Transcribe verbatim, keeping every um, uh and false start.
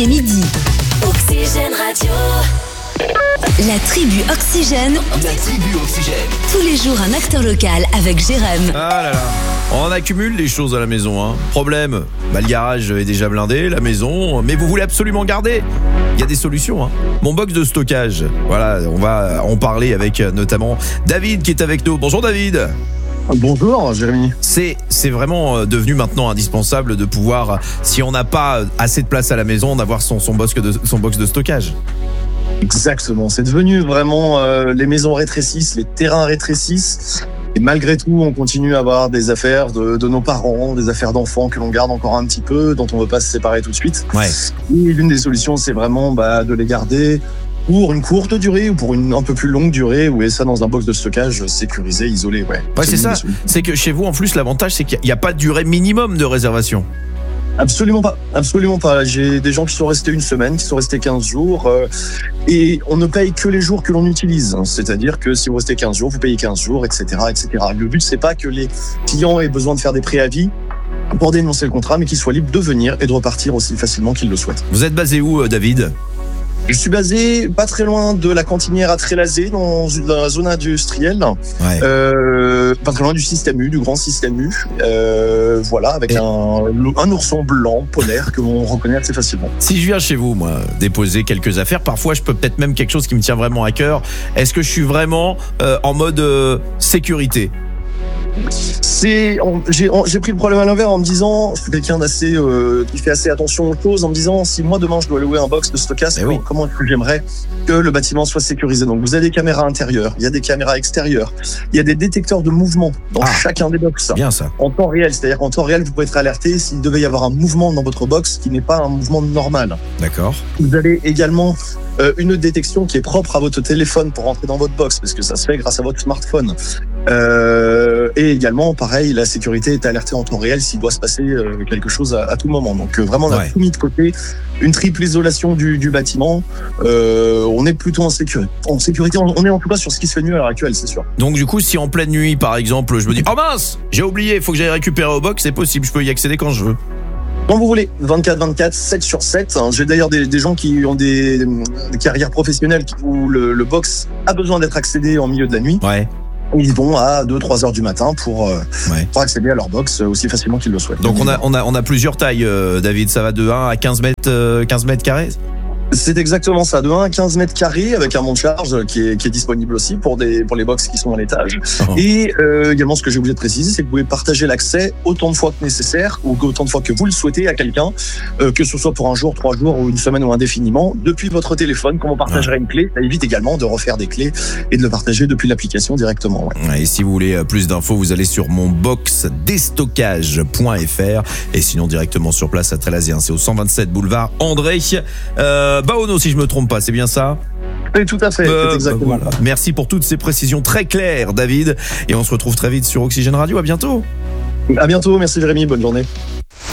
il est midi. Oxygène Radio. La tribu Oxygène. La tribu Oxygène. Tous les jours, un acteur local avec Jérém. Ah là là. On accumule des choses à la maison, hein. Problème, bah, le garage est déjà blindé, la maison, mais vous voulez absolument garder. Il y a des solutions, hein. Mon box de stockage. Voilà, on va en parler avec notamment David qui est avec nous. Bonjour David. Bonjour Jérémy. C'est, c'est vraiment devenu maintenant indispensable de pouvoir, si on n'a pas assez de place à la maison, d'avoir son, son, box, de, son box de stockage. Exactement, c'est devenu vraiment, euh, les maisons rétrécissent, les terrains rétrécissent. Et malgré tout, on continue à avoir des affaires de, de nos parents, des affaires d'enfants que l'on garde encore un petit peu, dont on ne veut pas se séparer tout de suite. Ouais. Et l'une des solutions, c'est vraiment bah, de les garder pour une courte durée ou pour une un peu plus longue durée, ou ça dans un box de stockage sécurisé, isolé. Ouais, ouais c'est, c'est ça. C'est que chez vous, en plus, l'avantage, c'est qu'il n'y a, a pas de durée minimum de réservation. Absolument pas, absolument pas. J'ai des gens qui sont restés une semaine, qui sont restés quinze jours, euh, et on ne paye que les jours que l'on utilise. C'est-à-dire que si vous restez quinze jours, vous payez quinze jours, et cetera, et cetera. Le but, c'est pas que les clients aient besoin de faire des préavis pour dénoncer le contrat, mais qu'ils soient libres de venir et de repartir aussi facilement qu'ils le souhaitent. Vous êtes basé où, David ? Je suis basé pas très loin de la cantinière à Trélazé, dans, dans la zone industrielle, ouais. euh, pas très loin du système U, du grand système U, euh, voilà, avec un, un ourson blanc polaire que l'on reconnaît assez facilement. Si je viens chez vous, moi, déposer quelques affaires, parfois je peux peut-être même quelque chose qui me tient vraiment à cœur. Est-ce que je suis vraiment euh, en mode euh, sécurité ? C'est, j'ai, j'ai pris le problème à l'envers en me disant, je suis quelqu'un d'assez, euh, qui fait assez attention aux choses, en me disant, si moi demain je dois louer un box de stockage, oui. comment est-ce que j'aimerais que le bâtiment soit sécurisé? Donc vous avez des caméras intérieures, il y a des caméras extérieures, il y a des détecteurs de mouvement dans ah, chacun des box. Bien ça. En temps réel, c'est-à-dire qu'en temps réel, vous pouvez être alerté s'il devait y avoir un mouvement dans votre box qui n'est pas un mouvement normal. D'accord. Vous avez également euh, une détection qui est propre à votre téléphone pour rentrer dans votre box, parce que ça se fait grâce à votre smartphone. Euh, et également, pareil, la sécurité est alertée en temps réel s'il doit se passer euh, quelque chose à, à tout moment. Donc euh, vraiment, on a ouais. tout mis de côté. Une triple isolation du, du bâtiment. Euh, on est plutôt en sécurité. En sécurité, on est en tout cas sur ce qui se fait mieux à l'heure actuelle, c'est sûr. Donc du coup, si en pleine nuit, par exemple, je me dis « Oh mince, j'ai oublié, il faut que j'aille récupérer au box », c'est possible, je peux y accéder quand je veux. Quand vous voulez, vingt-quatre vingt-quatre, sept sur sept. J'ai d'ailleurs des, des gens qui ont des, des carrières professionnelles où le, le box a besoin d'être accédé en milieu de la nuit. Ouais. Ils vont à deux trois heures du matin pour, euh, ouais. pour accéder à leur box aussi facilement qu'ils le souhaitent. Donc on a, on a, on a plusieurs tailles, euh, David. Ça va de un à quinze mètres, euh, quinze mètres carrés ? C'est exactement ça, de un à quinze mètres carrés avec un monte-charge qui est, qui est disponible aussi pour, des, pour les box qui sont à l'étage. Oh. Et euh, également, ce que j'ai oublié de préciser, c'est que vous pouvez partager l'accès autant de fois que nécessaire ou autant de fois que vous le souhaitez à quelqu'un, euh, que ce soit pour un jour, trois jours ou une semaine ou indéfiniment, depuis votre téléphone, quand on partagera une clé. Ça évite également de refaire des clés et de le partager depuis l'application directement. Ouais. Et si vous voulez plus d'infos, vous allez sur mon box déstockage point f r et sinon directement sur place à Trélazé, c'est au cent vingt-sept boulevard André. Euh, Baono, si je me trompe pas, c'est bien ça ? Oui, tout à fait, euh, c'est exactement. Voilà. Merci pour toutes ces précisions très claires, David. Et on se retrouve très vite sur Oxygène Radio. À bientôt. À bientôt, merci Jérémy, bonne journée.